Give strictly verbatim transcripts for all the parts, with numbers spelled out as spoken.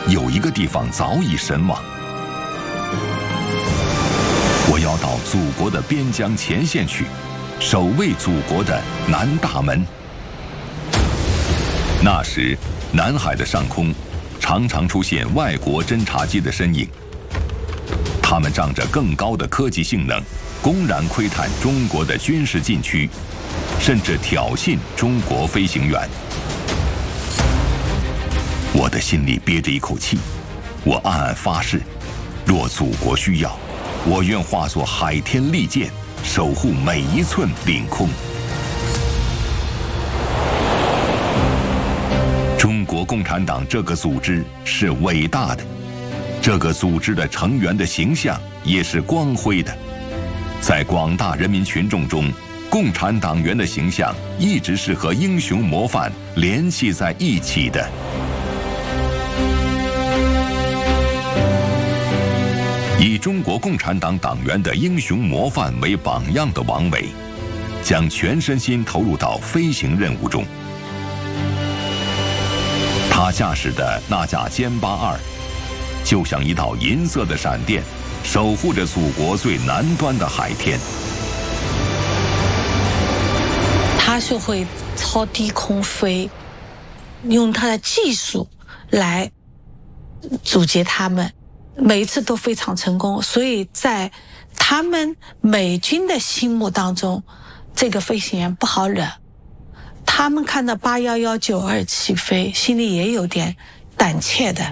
有一个地方早已神往。我要到祖国的边疆前线去，守卫祖国的南大门。那时，南海的上空常常出现外国侦察机的身影，他们仗着更高的科技性能，公然窥探中国的军事禁区，甚至挑衅中国飞行员。我的心里憋着一口气，我暗暗发誓，若祖国需要，我愿化作海天利剑，守护每一寸领空。中国共产党这个组织是伟大的，这个组织的成员的形象也是光辉的。在广大人民群众中，共产党员的形象一直是和英雄模范联系在一起的。以中国共产党党员的英雄模范为榜样的王伟，将全身心投入到飞行任务中。他驾驶的那架歼八二，就像一道银色的闪电，守护着祖国最南端的海天。 他是会超低空飞，用他的技术来阻截他们。每一次都非常成功，所以在他们美军的心目当中，这个飞行员不好惹。他们看到八一一九二起飞，心里也有点胆怯的。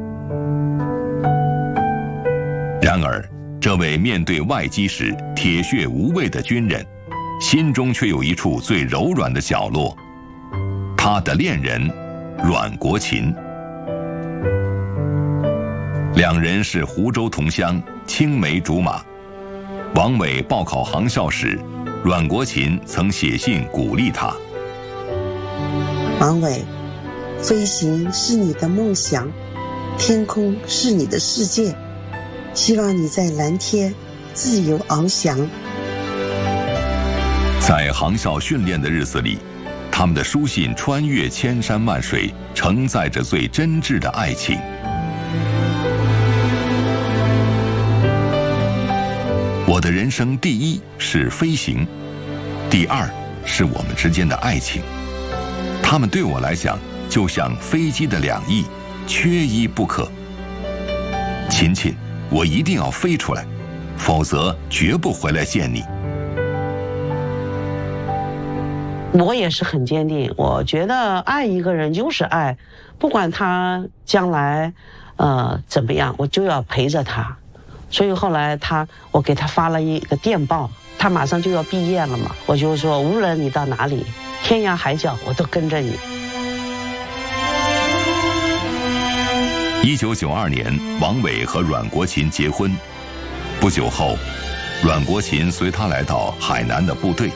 然而，这位面对外机时铁血无畏的军人，心中却有一处最柔软的角落，他的恋人阮国琴。两人是湖州同乡，青梅竹马。王伟报考航校时，阮国琴曾写信鼓励他： 王伟，飞行是你的梦想，天空是你的世界，希望你在蓝天自由翱翔。 在航校训练的日子里，他们的书信穿越千山万水，承载着最真挚的爱情。我的人生第一是飞行，第二是我们之间的爱情。他们对我来讲，就像飞机的两翼，缺一不可。琴琴，我一定要飞出来，否则绝不回来见你。 我也是很坚定，我觉得爱一个人就是爱，不管他将来呃怎么样，我就要陪着他。所以后来他，我给他发了一个电报，他马上就要毕业了嘛，我就说无论你到哪里，天涯海角我都跟着你。 一九九二年，王伟和阮国琴结婚，不久后，阮国琴随他来到海南的部队。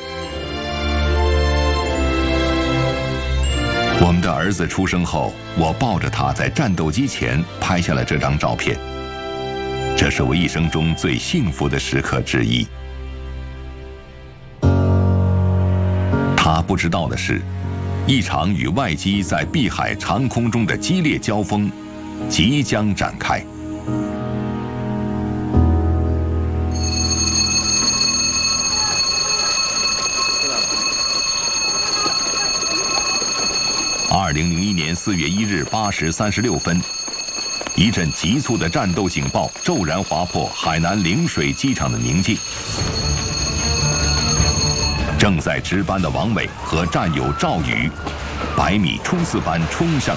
我们的儿子出生后，我抱着他在战斗机前拍下了这张照片。这是我一生中最幸福的时刻之一。他不知道的是，一场与外机在碧海长空中的激烈交锋即将展开。二零零一年四月一日八时三十六分。一阵急促的战斗警报骤然划破海南陵水机场的宁静。正在值班的王伟和战友赵宇，百米冲刺般冲向